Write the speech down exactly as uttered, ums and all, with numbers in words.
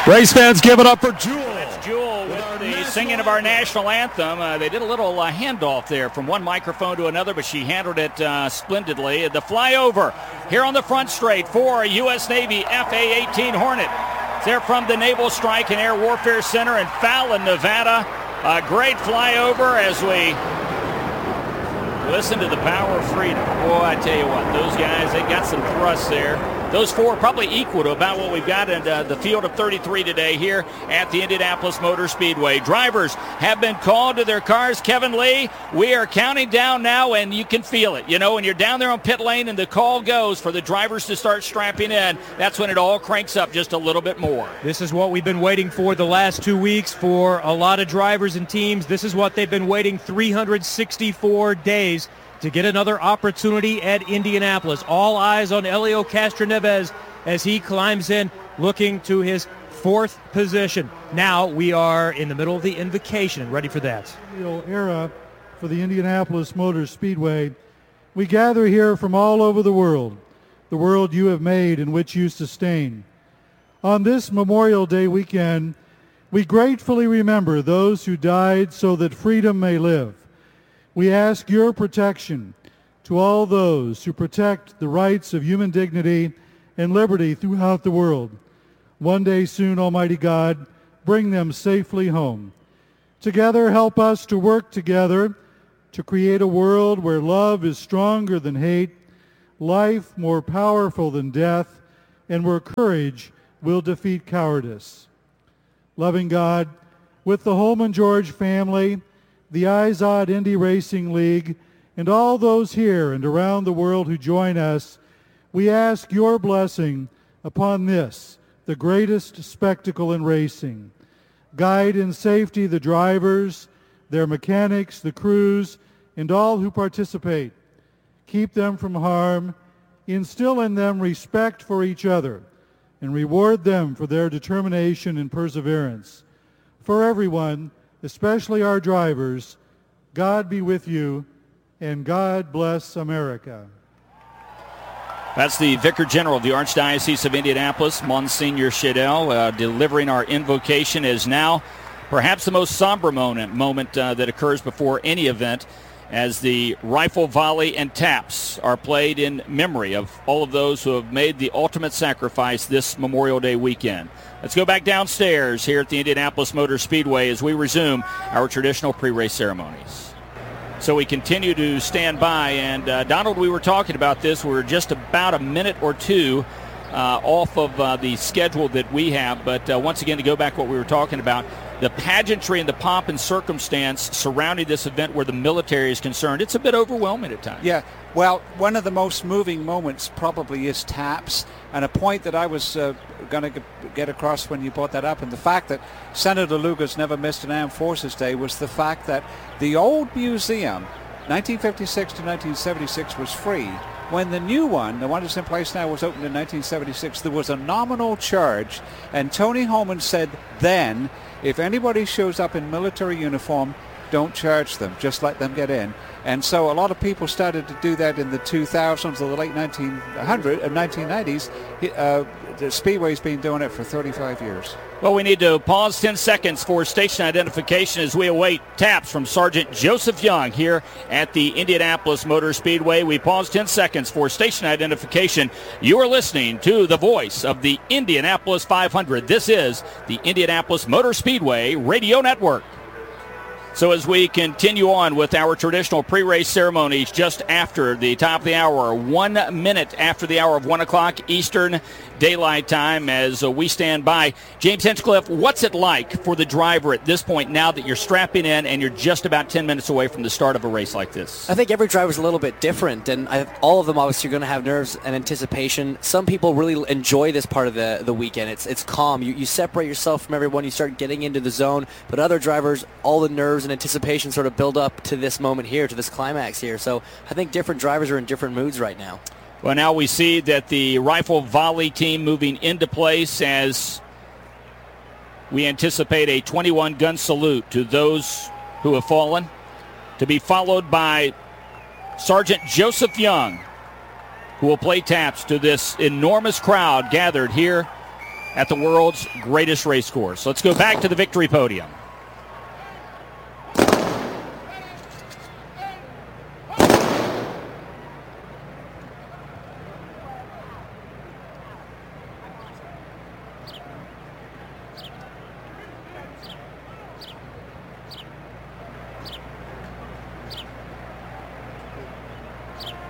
Race fans, give it up for Jewel. That's Jewel with the singing of our national anthem. Uh, they did a little uh, handoff there from one microphone to another, but she handled it uh, splendidly. The flyover here on the front straight for a U S Navy F A eighteen Hornet. They're from the Naval Strike and Air Warfare Center in Fallon, Nevada. A great flyover as we listen to the power of freedom. Boy, I tell you what, those guys, they got some thrust there. Those four are probably equal to about what we've got in uh, the field of thirty-three today here at the Indianapolis Motor Speedway. Drivers have been called to their cars. Kevin Lee, we are counting down now, and you can feel it. You know, when you're down there on pit lane and the call goes for the drivers to start strapping in, that's when it all cranks up just a little bit more. This is what we've been waiting for the last two weeks for a lot of drivers and teams. This is what they've been waiting three hundred sixty-four days to get another opportunity at Indianapolis. All eyes on Helio Castroneves as he climbs in, looking to his fourth position. Now we are in the middle of the invocation and ready for that. Era for the Indianapolis Motor Speedway. We gather here from all over the world, the world you have made and which you sustain. On this Memorial Day weekend, we gratefully remember those who died so that freedom may live. We ask your protection to all those who protect the rights of human dignity and liberty throughout the world. One day soon, Almighty God, bring them safely home. Together, help us to work together to create a world where love is stronger than hate, life more powerful than death, and where courage will defeat cowardice. Loving God, with the Holman George family, the Izod Indy Racing League, and all those here and around the world who join us, we ask your blessing upon this, the greatest spectacle in racing. Guide in safety the drivers, their mechanics, the crews, and all who participate. Keep them from harm, instill in them respect for each other, and reward them for their determination and perseverance. For everyone, especially our drivers, God be with you, and God bless America. That's the Vicar General of the Archdiocese of Indianapolis, Monsignor Shadell, uh, delivering our invocation as now perhaps the most somber moment, moment uh, that occurs before any event, as the rifle, volley, and taps are played in memory of all of those who have made the ultimate sacrifice this Memorial Day weekend. Let's go back downstairs here at the Indianapolis Motor Speedway as we resume our traditional pre-race ceremonies. So we continue to stand by, and uh, Donald, we were talking about this. We're just about a minute or two uh, off of uh, the schedule that we have, but uh, once again, to go back to what we were talking about, the pageantry and the pomp and circumstance surrounding this event where the military is concerned, it's a bit overwhelming at times. Yeah, well, one of the most moving moments probably is taps, and a point that I was uh, going to get across when you brought that up, and the fact that Senator Lugar's never missed an Armed Forces Day was the fact that the old museum, nineteen fifty-six to nineteen seventy-six, was free. When the new one, the one that's in place now, was opened in nineteen seventy-six, there was a nominal charge, and Tony Holman said then, if anybody shows up in military uniform, don't charge them, just let them get in. And so a lot of people started to do that in the two thousands or the late nineteen hundreds and nineteen nineties. Uh, the Speedway's been doing it for thirty-five years. Well, we need to pause ten seconds for station identification as we await taps from Sergeant Joseph Young here at the Indianapolis Motor Speedway. We pause ten seconds for station identification. You are listening to the voice of the Indianapolis five hundred. This is the Indianapolis Motor Speedway Radio Network. So as we continue on with our traditional pre-race ceremonies just after the top of the hour, one minute after the hour of one o'clock Eastern Daylight Time as uh, we stand by. James Hinchcliffe, what's it like for the driver at this point now that you're strapping in and you're just about ten minutes away from the start of a race like this? I think every driver's a little bit different, and I, all of them obviously are going to have nerves and anticipation. Some people really enjoy this part of the, the weekend. It's it's calm. You, you separate yourself from everyone. You start getting into the zone. But other drivers, all the nerves and anticipation sort of build up to this moment here, to this climax here. So I think different drivers are in different moods right now. Well, now we see that the rifle volley team moving into place as we anticipate a twenty-one gun salute to those who have fallen, to be followed by Sergeant Joseph Young, who will play taps to this enormous crowd gathered here at the world's greatest race course. Let's go back to the victory podium.